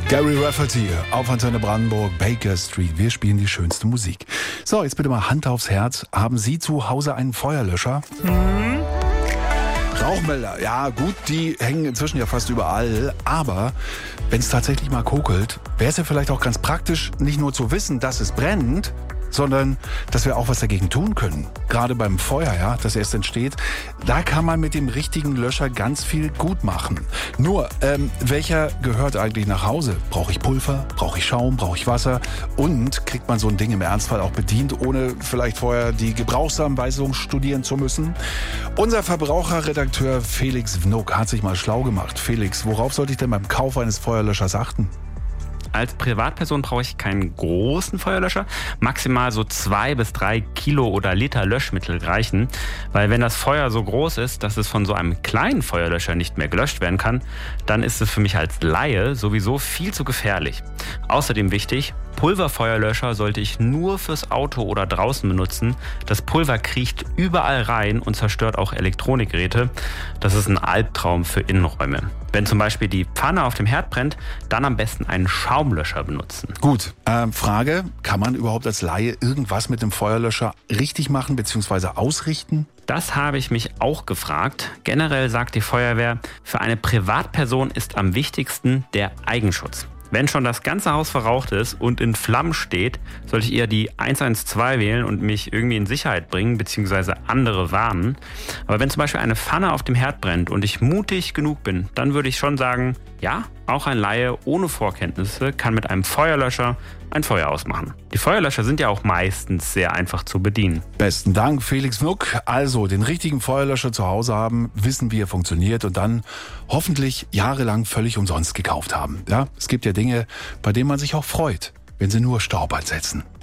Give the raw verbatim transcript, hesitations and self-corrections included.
Gary Rafferty auf Antenne Brandenburg, Baker Street. Wir spielen die schönste Musik. So, jetzt bitte mal Hand aufs Herz. Haben Sie zu Hause einen Feuerlöscher? Hm? Rauchmelder, ja gut, die hängen inzwischen ja fast überall. Aber wenn es tatsächlich mal kokelt, wäre es ja vielleicht auch ganz praktisch, nicht nur zu wissen, dass es brennt, sondern dass wir auch was dagegen tun können. Gerade beim Feuer, ja, das erst entsteht, da kann man mit dem richtigen Löscher ganz viel gut machen. Nur, ähm, welcher gehört eigentlich nach Hause? Brauche ich Pulver? Brauche ich Schaum? Brauche ich Wasser? Und kriegt man so ein Ding im Ernstfall auch bedient, ohne vielleicht vorher die Gebrauchsanweisung studieren zu müssen? Unser Verbraucherredakteur Felix Wnuk hat sich mal schlau gemacht. Felix, worauf sollte ich denn beim Kauf eines Feuerlöschers achten? Als Privatperson brauche ich keinen großen Feuerlöscher. Maximal so zwei bis drei Kilo oder Liter Löschmittel reichen. Weil wenn das Feuer so groß ist, dass es von so einem kleinen Feuerlöscher nicht mehr gelöscht werden kann, dann ist es für mich als Laie sowieso viel zu gefährlich. Außerdem wichtig, Pulverfeuerlöscher sollte ich nur fürs Auto oder draußen benutzen. Das Pulver kriecht überall rein und zerstört auch Elektronikgeräte. Das ist ein Albtraum für Innenräume. Wenn zum Beispiel die Pfanne auf dem Herd brennt, dann am besten einen Schaumlöscher benutzen. Gut, äh, Frage, kann man überhaupt als Laie irgendwas mit dem Feuerlöscher richtig machen bzw. ausrichten? Das habe ich mich auch gefragt. Generell sagt die Feuerwehr, für eine Privatperson ist am wichtigsten der Eigenschutz. Wenn schon das ganze Haus verraucht ist und in Flammen steht, sollte ich eher die eins eins zwei wählen und mich irgendwie in Sicherheit bringen bzw. andere warnen. Aber wenn zum Beispiel eine Pfanne auf dem Herd brennt und ich mutig genug bin, dann würde ich schon sagen, ja, auch ein Laie ohne Vorkenntnisse kann mit einem Feuerlöscher ein Feuer ausmachen. Die Feuerlöscher sind ja auch meistens sehr einfach zu bedienen. Besten Dank, Felix Wnuk. Also, den richtigen Feuerlöscher zu Hause haben, wissen, wie er funktioniert und dann hoffentlich jahrelang völlig umsonst gekauft haben. Ja, es gibt ja Dinge, bei denen man sich auch freut, wenn sie nur Staub einsetzen.